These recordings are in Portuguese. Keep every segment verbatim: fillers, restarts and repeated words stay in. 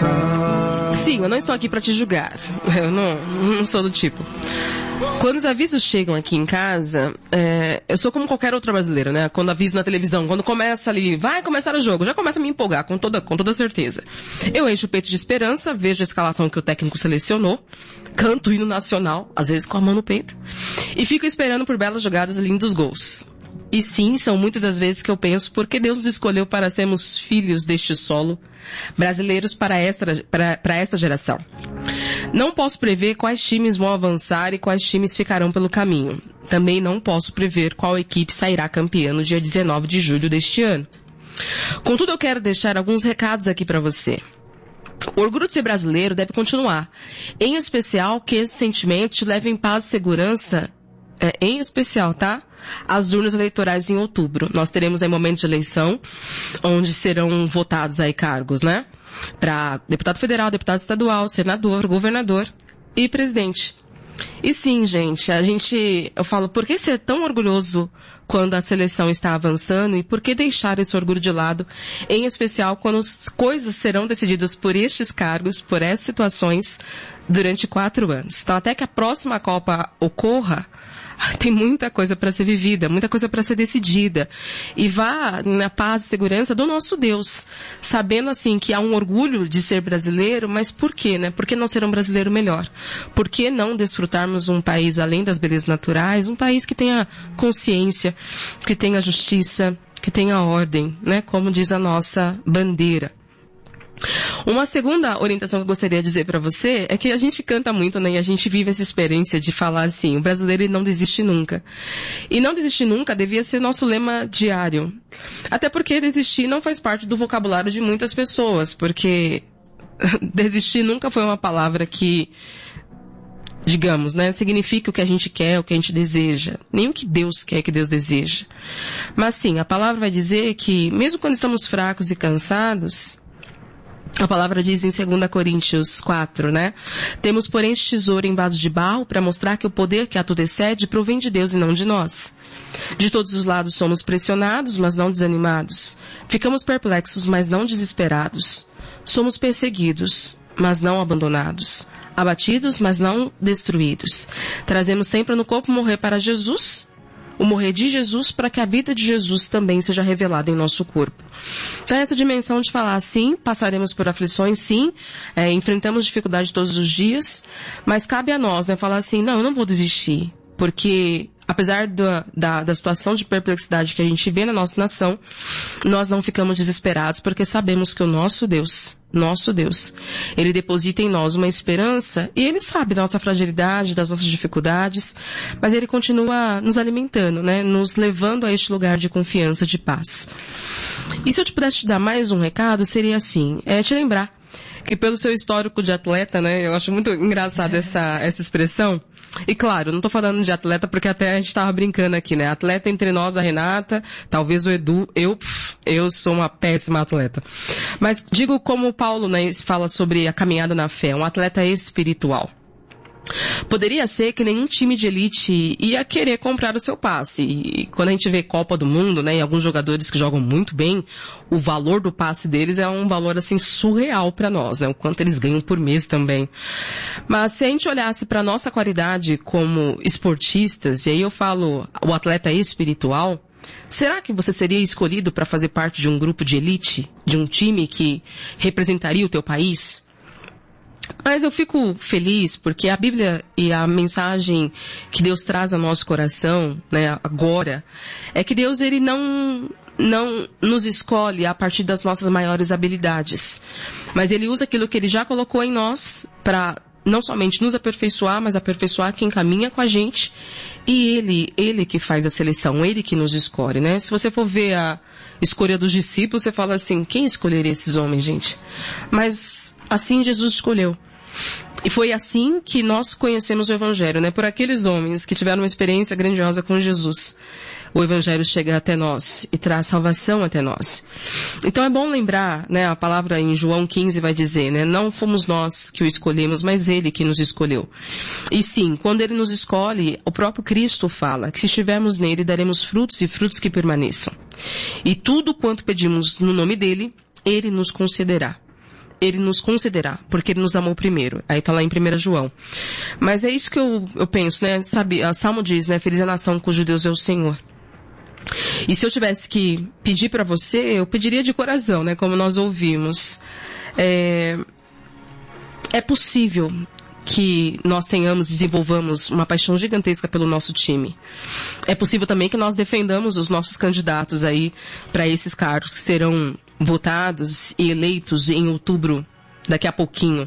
Sim, eu não estou aqui para te julgar. Eu não, não sou do tipo. Quando os avisos chegam aqui em casa, é, eu sou como qualquer outro brasileiro, né? Quando aviso na televisão, quando começa ali, vai começar o jogo, já começa a me empolgar, com toda, com toda certeza. Eu encho o peito de esperança, vejo a escalação que o técnico selecionou, canto o hino nacional, às vezes com a mão no peito, e fico esperando por belas jogadas e lindos gols. E sim, são muitas as vezes que eu penso, por que Deus nos escolheu para sermos filhos deste solo, brasileiros para esta, para, para esta geração. Não posso prever quais times vão avançar e quais times ficarão pelo caminho. Também não posso prever qual equipe sairá campeã no dia dezenove de julho deste ano. Contudo, eu quero deixar alguns recados aqui para você. O orgulho de ser brasileiro deve continuar. Em especial, que esse sentimento te leve em paz e segurança, é, em especial, tá? As urnas eleitorais em outubro. Nós teremos aí momento de eleição, onde serão votados aí cargos, né? Para deputado federal, deputado estadual, senador, governador e presidente. E sim, gente, a gente, eu falo, por que ser tão orgulhoso quando a seleção está avançando e por que deixar esse orgulho de lado, em especial quando as coisas serão decididas por estes cargos, por essas situações, durante quatro anos. Então, até que a próxima Copa ocorra, tem muita coisa para ser vivida, muita coisa para ser decidida. E vá na paz e segurança do nosso Deus, sabendo assim que há um orgulho de ser brasileiro, mas por quê, né? Por que não ser um brasileiro melhor? Por que não desfrutarmos um país além das belezas naturais, um país que tenha consciência, que tenha justiça, que tenha ordem, né? Como diz a nossa bandeira. Uma segunda orientação que eu gostaria de dizer para você é que a gente canta muito, né? E a gente vive essa experiência de falar assim, o brasileiro ele não desiste nunca. E não desistir nunca devia ser nosso lema diário. Até porque desistir não faz parte do vocabulário de muitas pessoas, porque desistir nunca foi uma palavra que, digamos, né, significa o que a gente quer, o que a gente deseja. Nem o que Deus quer, que Deus deseja. Mas sim, a palavra vai dizer que, mesmo quando estamos fracos e cansados, a palavra diz em dois Coríntios quatro, né? Temos, porém, este tesouro em vaso de barro para mostrar que o poder que a tudo excede provém de Deus e não de nós. De todos os lados somos pressionados, mas não desanimados. Ficamos perplexos, mas não desesperados. Somos perseguidos, mas não abandonados. Abatidos, mas não destruídos. Trazemos sempre no corpo morrer para Jesus, o morrer de Jesus, para que a vida de Jesus também seja revelada em nosso corpo. Então, essa dimensão de falar, sim, passaremos por aflições, sim, é, enfrentamos dificuldade todos os dias, mas cabe a nós, né, falar assim, não, eu não vou desistir, porque apesar da, da, da situação de perplexidade que a gente vê na nossa nação, nós não ficamos desesperados, porque sabemos que o nosso Deus, nosso Deus, Ele deposita em nós uma esperança, e Ele sabe da nossa fragilidade, das nossas dificuldades, mas Ele continua nos alimentando, né, nos levando a este lugar de confiança, de paz. E se eu te pudesse te dar mais um recado, seria assim, é te lembrar que pelo seu histórico de atleta, né, eu acho muito engraçado essa, essa expressão. E claro, não estou falando de atleta porque até a gente estava brincando aqui, né? Atleta entre nós, a Renata, talvez o Edu, eu, eu sou uma péssima atleta. Mas digo como o Paulo, né, fala sobre a caminhada na fé, um atleta espiritual. Poderia ser que nenhum time de elite ia querer comprar o seu passe. E quando a gente vê Copa do Mundo, né, e alguns jogadores que jogam muito bem, o valor do passe deles é um valor assim surreal para nós, né? O quanto eles ganham por mês também. Mas se a gente olhasse para nossa qualidade como esportistas, e aí eu falo o atleta espiritual, será que você seria escolhido para fazer parte de um grupo de elite, de um time que representaria o teu país? Mas eu fico feliz porque a Bíblia e a mensagem que Deus traz ao nosso coração, né, agora, é que Deus, ele não, não nos escolhe a partir das nossas maiores habilidades, mas Ele usa aquilo que Ele já colocou em nós para não somente nos aperfeiçoar, mas aperfeiçoar quem caminha com a gente, e Ele, Ele que faz a seleção, Ele que nos escolhe, né? Se você for ver a escolha dos discípulos, você fala assim, quem escolheria esses homens, gente? Mas assim Jesus escolheu. E foi assim que nós conhecemos o Evangelho, né? Por aqueles homens que tiveram uma experiência grandiosa com Jesus. O Evangelho chega até nós e traz salvação até nós. Então é bom lembrar, né? A palavra em João quinze vai dizer, né? Não fomos nós que o escolhemos, mas Ele que nos escolheu. E sim, quando Ele nos escolhe, o próprio Cristo fala que se estivermos nele, daremos frutos e frutos que permaneçam. E tudo quanto pedimos no nome dEle, Ele nos concederá. Ele nos concederá, porque Ele nos amou primeiro. Aí tá lá em primeiro João. Mas é isso que eu, eu penso, né? Sabe, a Salmo diz, né? Feliz a nação cujo Deus é o Senhor. E se eu tivesse que pedir para você, eu pediria de coração, né? Como nós ouvimos. É, é possível que nós tenhamos, desenvolvamos uma paixão gigantesca pelo nosso time. É possível também que nós defendamos os nossos candidatos aí para esses cargos que serão votados e eleitos em outubro, daqui a pouquinho.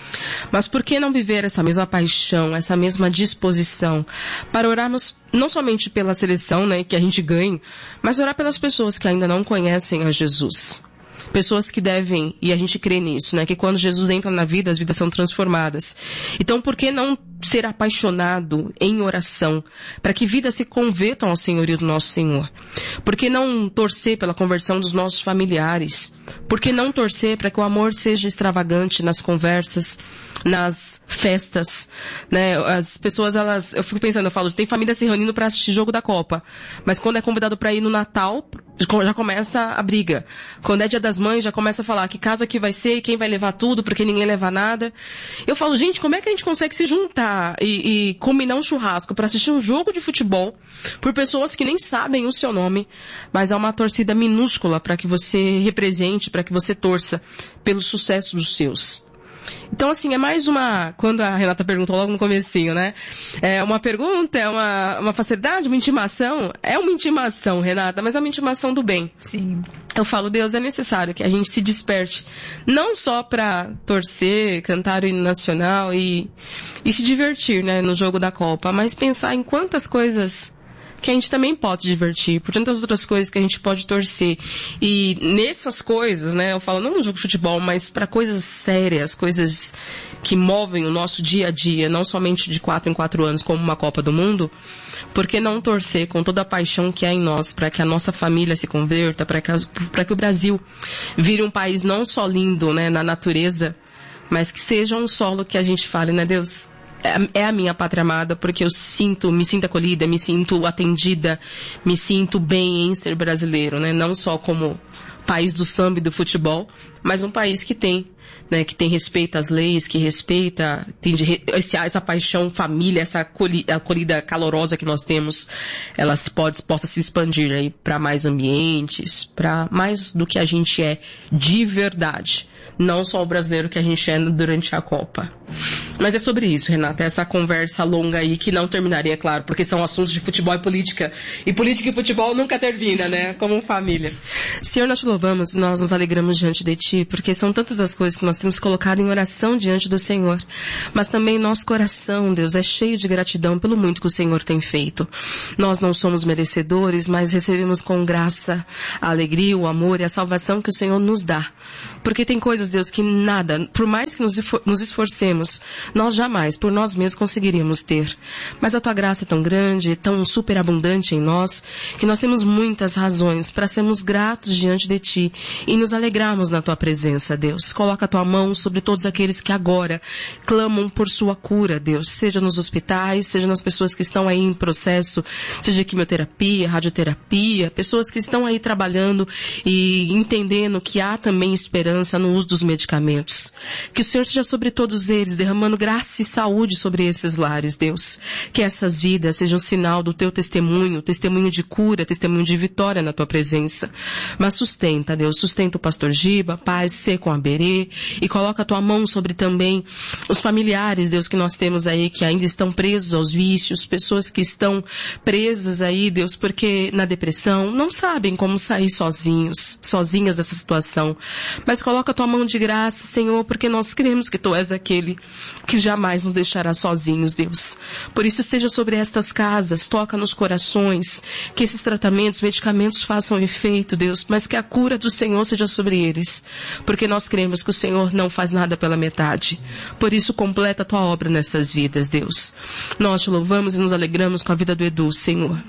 Mas por que não viver essa mesma paixão, essa mesma disposição para orarmos não somente pela seleção, né, que a gente ganhe, mas orar pelas pessoas que ainda não conhecem a Jesus. Pessoas que devem, e a gente crê nisso, né, que quando Jesus entra na vida, as vidas são transformadas. Então, por que não ser apaixonado em oração, para que vidas se convertam ao senhorio do nosso Senhor? Por que não torcer pela conversão dos nossos familiares? Por que não torcer para que o amor seja extravagante nas conversas, nas festas, né? As pessoas, elas, eu fico pensando, eu falo, tem família se reunindo para assistir jogo da Copa, mas quando é convidado para ir no Natal, já começa a briga. Quando é Dia das Mães, já começa a falar que casa que vai ser, quem vai levar tudo, porque ninguém leva nada. Eu falo, gente, como é que a gente consegue se juntar e, e combinar um churrasco para assistir um jogo de futebol por pessoas que nem sabem o seu nome, mas há uma torcida minúscula para que você represente, para que você torça pelo sucesso dos seus. Então, assim, é mais uma, quando a Renata perguntou logo no comecinho, né? É uma pergunta, é uma, uma facilidade, uma intimação? É uma intimação, Renata, mas é uma intimação do bem. Sim. Eu falo, Deus, é necessário que a gente se desperte, não só para torcer, cantar o hino nacional e, e se divertir, né, no jogo da Copa, mas pensar em quantas coisas que a gente também pode se divertir, por tantas outras coisas que a gente pode torcer. E nessas coisas, né, eu falo, não no jogo de futebol, mas para coisas sérias, coisas que movem o nosso dia a dia, não somente de quatro em quatro anos, como uma Copa do Mundo, por que não torcer com toda a paixão que há em nós, para que a nossa família se converta, para que, para que o Brasil vire um país não só lindo, né, na natureza, mas que seja um solo que a gente fale, né, Deus? É a minha pátria amada, porque eu sinto, me sinto acolhida, me sinto atendida, me sinto bem em ser brasileiro, né? Não só como país do samba e do futebol, mas um país que tem, né? Que tem respeito às leis, que respeita, tem de, esse, essa paixão, família, essa acolhida, acolhida calorosa que nós temos, ela se pode, possa se expandir aí para mais ambientes, para mais do que a gente é de verdade. Não só o brasileiro que a gente é durante a Copa. Mas é sobre isso, Renata, essa conversa longa aí que não terminaria, claro, porque são assuntos de futebol e política. E política e futebol nunca termina, né? Como família. Senhor, nós te louvamos, nós nos alegramos diante de Ti, porque são tantas as coisas que nós temos colocado em oração diante do Senhor. Mas também nosso coração, Deus, é cheio de gratidão pelo muito que o Senhor tem feito. Nós não somos merecedores, mas recebemos com graça a alegria, o amor e a salvação que o Senhor nos dá. Porque tem coisas, Deus, que nada, por mais que nos esforcemos, nós jamais, por nós mesmos, conseguiríamos ter. Mas a Tua graça é tão grande, tão superabundante em nós, que nós temos muitas razões para sermos gratos diante de Ti e nos alegrarmos na Tua presença, Deus. Coloca a Tua mão sobre todos aqueles que agora clamam por Sua cura, Deus. Seja nos hospitais, seja nas pessoas que estão aí em processo, seja quimioterapia, radioterapia, pessoas que estão aí trabalhando e entendendo que há também esperança no uso dos medicamentos. Que o Senhor seja sobre todos eles, derramando graça e saúde sobre esses lares, Deus. Que essas vidas sejam sinal do Teu testemunho, testemunho de cura, testemunho de vitória na Tua presença. Mas sustenta, Deus, sustenta o pastor Giba, Pai, ser com a Berê, e coloca a Tua mão sobre também os familiares, Deus, que nós temos aí, que ainda estão presos aos vícios, pessoas que estão presas aí, Deus, porque na depressão não sabem como sair sozinhos, sozinhas dessa situação. Mas coloca a Tua mão de graça, Senhor, porque nós cremos que Tu és aquele que jamais nos deixará sozinhos, Deus. Por isso, seja sobre estas casas, toca nos corações, que esses tratamentos, medicamentos façam efeito, Deus, mas que a cura do Senhor seja sobre eles. Porque nós cremos que o Senhor não faz nada pela metade. Por isso, completa a Tua obra nessas vidas, Deus. Nós te louvamos e nos alegramos com a vida do Edu, Senhor.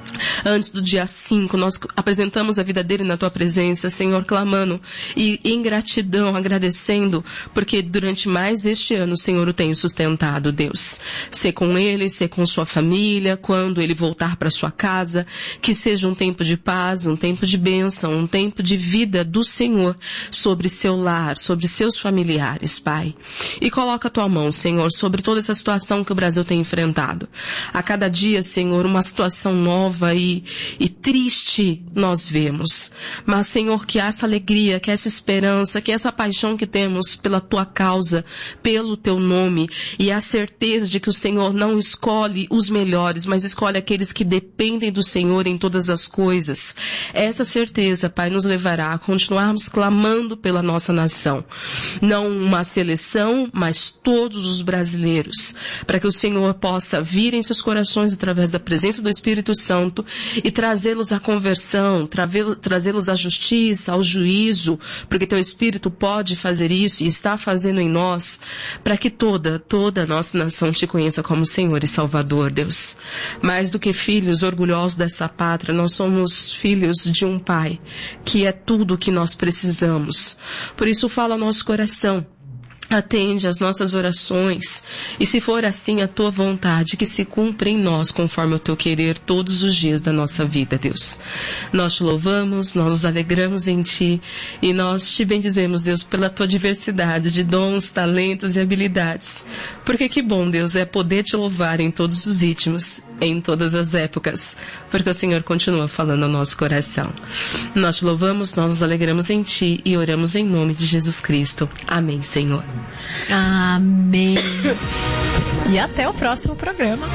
Antes do dia cinco, nós apresentamos a vida dele na tua presença, Senhor, clamando e em gratidão, agradecendo, porque durante mais este ano, Senhor, o tem sustentado, Deus. Ser com ele, ser com sua família, quando ele voltar para sua casa, que seja um tempo de paz, um tempo de bênção, um tempo de vida do Senhor sobre seu lar, sobre seus familiares, Pai. E coloca a tua mão, Senhor, sobre toda essa situação que o Brasil tem enfrentado. A cada dia, Senhor, uma situação nova E, e triste nós vemos. Mas, Senhor, que essa alegria, que essa esperança, que essa paixão que temos pela tua causa, pelo teu nome, e a certeza de que o Senhor não escolhe os melhores, mas escolhe aqueles que dependem do Senhor em todas as coisas. Essa certeza, Pai, nos levará a continuarmos clamando pela nossa nação. Não uma seleção, mas todos os brasileiros, para que o Senhor possa vir em seus corações através da presença do Espírito Santo e trazê-los à conversão, trazê-los à justiça, ao juízo, porque teu Espírito pode fazer isso e está fazendo em nós, para que toda, toda a nossa nação te conheça como Senhor e Salvador, Deus. Mais do que filhos orgulhosos dessa pátria, nós somos filhos de um Pai, que é tudo o que nós precisamos. Por isso fala ao nosso coração. Atende as nossas orações, e se for assim a tua vontade, que se cumpra em nós conforme o teu querer todos os dias da nossa vida, Deus. Nós te louvamos, nós nos alegramos em ti, e nós te bendizemos, Deus, pela tua diversidade de dons, talentos e habilidades. Porque que bom, Deus, é poder te louvar em todos os ritmos, em todas as épocas, porque o Senhor continua falando ao nosso coração. Nós te louvamos, nós nos alegramos em ti e oramos em nome de Jesus Cristo. Amém, Senhor. Amém. E até o próximo programa.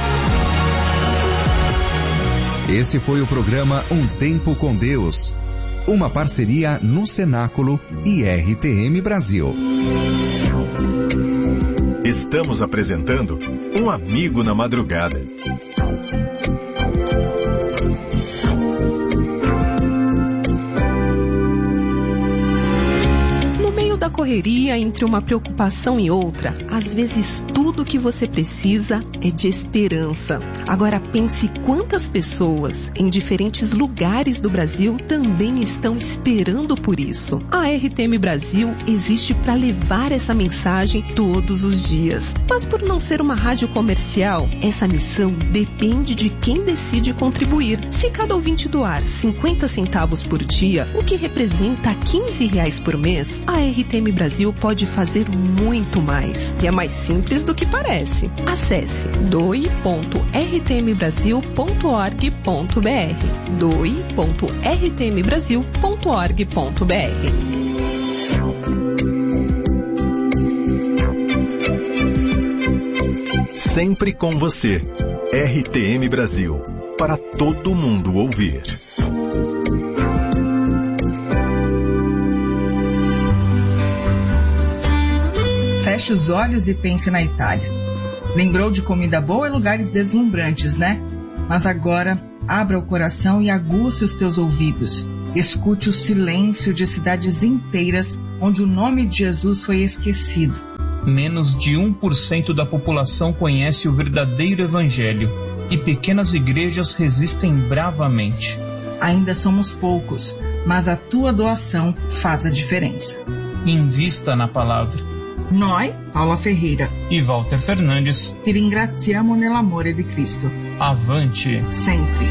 Esse foi o programa Um Tempo com Deus, uma parceria no Cenáculo e R T M Brasil. Estamos apresentando Um Amigo na Madrugada. Da correria entre uma preocupação e outra, às vezes tudo que você precisa é de esperança. Agora pense quantas pessoas em diferentes lugares do Brasil também estão esperando por isso. A R T M Brasil existe para levar essa mensagem todos os dias. Mas por não ser uma rádio comercial, essa missão depende de quem decide contribuir. Se cada ouvinte doar cinquenta centavos por dia, o que representa quinze reais por mês, a R T M Brasil pode fazer muito mais. E é mais simples do que parece. Acesse doe ponto r t m brasil ponto org ponto b r doe ponto r t m brasil ponto org ponto b r. Sempre com você. R T M Brasil. Para todo mundo ouvir. Feche os olhos e pense na Itália. Lembrou de comida boa e lugares deslumbrantes, né? Mas agora, abra o coração e aguce os teus ouvidos. Escute o silêncio de cidades inteiras onde o nome de Jesus foi esquecido. Menos de um por cento da população conhece o verdadeiro evangelho e pequenas igrejas resistem bravamente. Ainda somos poucos, mas a tua doação faz a diferença. Invista na palavra. Noi, Paula Ferreira e Walter Fernandes, ti ringraziamo nell'amore di Cristo. Avante! Sempre.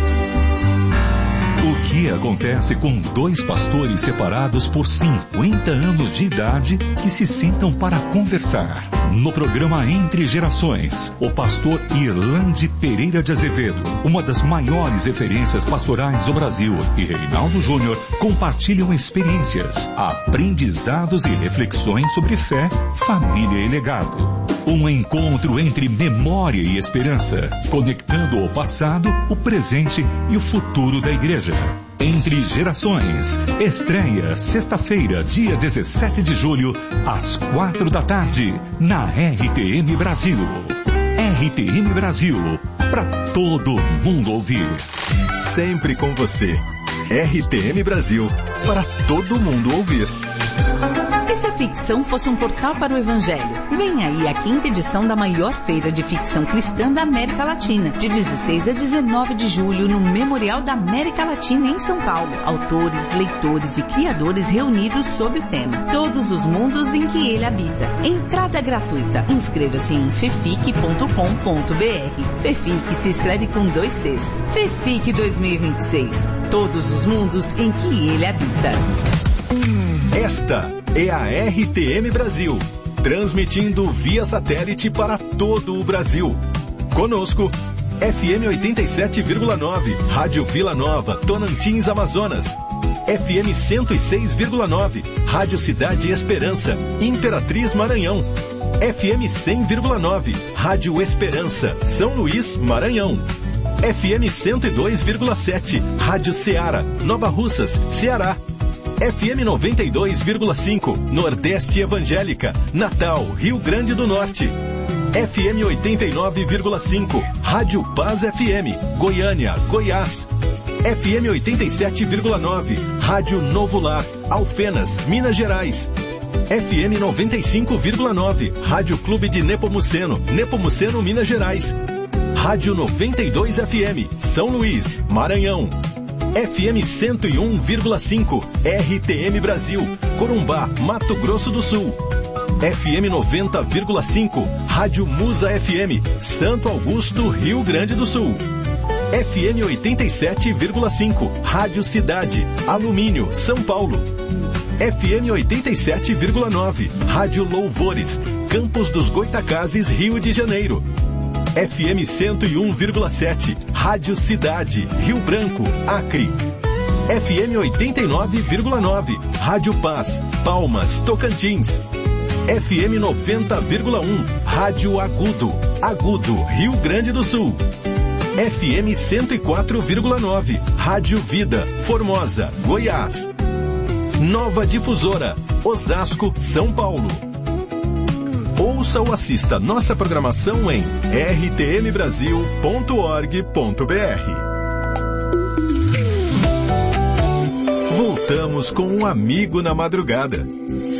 O que acontece com dois pastores separados por cinquenta anos de idade que se sentam para conversar? No programa Entre Gerações, o pastor Irlande Pereira de Azevedo, uma das maiores referências pastorais do Brasil, e Reinaldo Júnior compartilham experiências, aprendizados e reflexões sobre fé, família e legado. Um encontro entre memória e esperança, conectando o passado, o presente e o futuro da igreja. Entre Gerações, estreia sexta-feira, dia dezessete de julho, às quatro da tarde, na R T M Brasil. R T M Brasil, para todo mundo ouvir. Sempre com você. R T M Brasil, para todo mundo ouvir. E se a ficção fosse um portal para o Evangelho? Vem aí a quinta edição da maior feira de ficção cristã da América Latina, de dezesseis a dezenove de julho, no Memorial da América Latina, em São Paulo. Autores, leitores e criadores reunidos sob o tema Todos os Mundos em que Ele Habita. Entrada gratuita. Inscreva-se em fefic ponto com ponto br. Fefic se escreve com dois Cs. Fefic dois mil e vinte e seis. Todos os mundos em que Ele habita. Esta é a R T M Brasil, transmitindo via satélite para todo o Brasil. Conosco, F M oitenta e sete vírgula nove, Rádio Vila Nova, Tonantins, Amazonas. F M cento e seis vírgula nove, Rádio Cidade Esperança, Imperatriz, Maranhão. F M cem vírgula nove, Rádio Esperança, São Luís, Maranhão. F M cento e dois vírgula sete, Rádio Ceará, Nova Russas, Ceará. F M noventa e dois vírgula cinco, Nordeste Evangélica, Natal, Rio Grande do Norte. F M oitenta e nove vírgula cinco, Rádio Paz F M, Goiânia, Goiás. F M oitenta e sete vírgula nove, Rádio Novo Lar, Alfenas, Minas Gerais. F M noventa e cinco vírgula nove, Rádio Clube de Nepomuceno, Nepomuceno, Minas Gerais. Rádio noventa e dois F M, São Luís, Maranhão. F M cento e um vírgula cinco, R T M Brasil, Corumbá, Mato Grosso do Sul. F M noventa vírgula cinco, Rádio Musa F M, Santo Augusto, Rio Grande do Sul. F M oitenta e sete vírgula cinco, Rádio Cidade, Alumínio, São Paulo. F M oitenta e sete vírgula nove, Rádio Louvores, Campos dos Goitacazes, Rio de Janeiro. F M cento e um vírgula sete, Rádio Cidade, Rio Branco, Acre. F M oitenta e nove vírgula nove, Rádio Paz, Palmas, Tocantins. F M noventa vírgula um, Rádio Agudo, Agudo, Rio Grande do Sul. F M cento e quatro vírgula nove, Rádio Vida, Formosa, Goiás. Nova Difusora, Osasco, São Paulo. Ouça ou assista nossa programação em r t m brasil ponto org ponto b r. Voltamos com um amigo na madrugada.